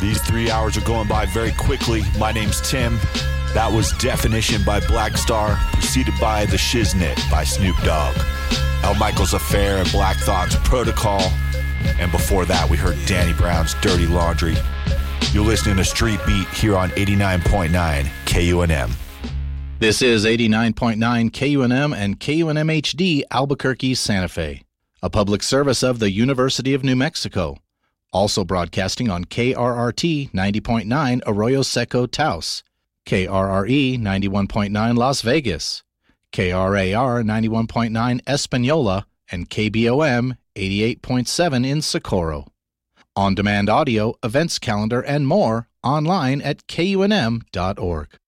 These 3 hours are going by very quickly. My name's Tim. That was Definition by Black Star, preceded by The Shiznit by Snoop Dogg. L. Michaels Affair and Black Thought's Protocol. And before that, we heard Danny Brown's Dirty Laundry. You're listening to Street Beat here on 89.9 KUNM. This is 89.9 KUNM and KUNM HD Albuquerque, Santa Fe, a public service of the University of New Mexico. Also broadcasting on KRRT 90.9 Arroyo Seco, Taos, KRRE 91.9 Las Vegas, KRAR 91.9 Espanola, and KBOM 88.7 in Socorro. On-demand audio, events calendar, and more online at KUNM.org.